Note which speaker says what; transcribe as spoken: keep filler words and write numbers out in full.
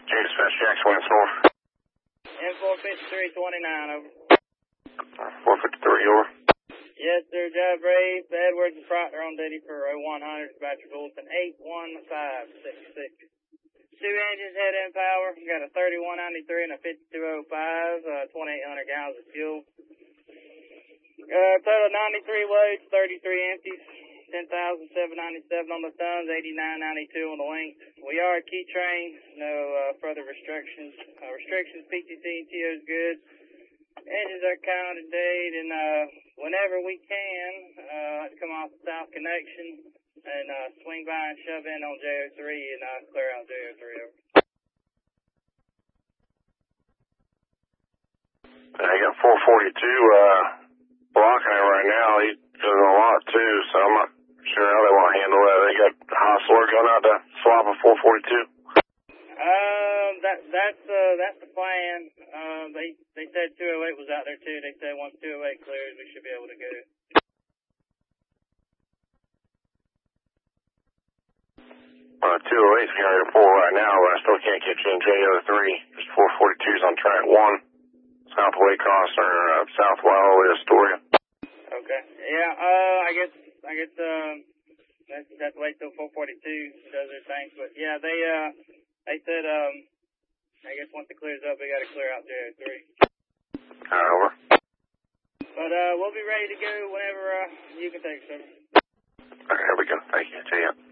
Speaker 1: Dispatch Jackson, what's north?
Speaker 2: M four fifty-three twenty-nine, over.
Speaker 1: four fifty-three, over.
Speaker 2: Yes, sir, Jive Brave, Edwards and Proctor on duty for oh one hundred, dispatcher bulletin eight one five six six. Two engines, head end power. We got a thirty-one ninety-three and a fifty-two oh five, uh, twenty-eight hundred gallons of fuel. Uh, total ninety-three loads, thirty-three empties, ten thousand seven hundred ninety-seven on the tons, eighty-nine ninety-two on the length. We are a key train, no uh, further restrictions. Uh, restrictions, P T C and T O is good. Engines are counted date, and uh, whenever we can, uh, come off the South Connection and uh, swing by and shove in on J O three and uh, clear out J O three. Over.
Speaker 1: I got four forty-two uh, blocking it right now. He's doing a lot too, so I'm not sure how they want to handle that. They got Hostler going out to swap a four forty-two.
Speaker 2: Um, that that's uh that's the plan. Um, they they said two oh eight was out there too. They said once two oh eight clears, we should be able to go.
Speaker 1: Uh, two oh eight's carrying a four right now, but I still can't get you in J O three. There's four forty-twos on track one. South Waycross or uh, South Wildwood, Astoria.
Speaker 2: Okay. Yeah. Uh, I guess I guess um, that's that's wait till four forty-two does their thing. But yeah, they uh they said um I guess once it clears up, we got to clear out J O three.
Speaker 1: All right, over.
Speaker 2: But uh, we'll be ready to go whenever uh, you can take us over.
Speaker 1: All right, here we go. Thank you. See ya.